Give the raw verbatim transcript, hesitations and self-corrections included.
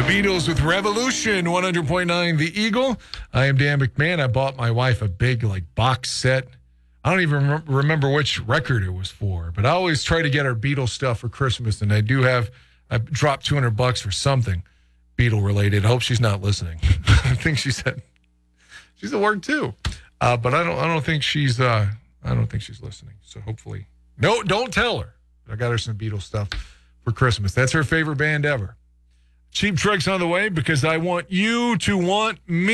Beatles with Revolution, one hundred point nine The Eagle. I am Dan McMahon. I bought my wife a big like box set. I don't even rem- remember which record it was for, but I always try to get our Beatles stuff for Christmas, and I do have, I dropped two hundred bucks for something Beatle related. I hope she's not listening. I think she said she's at work too, uh, but I don't, I don't think she's, uh, I don't think she's listening. So hopefully, no, don't tell her. I got her some Beatles stuff for Christmas. That's her favorite band ever. Cheap Trick's on the way because I want you to want me.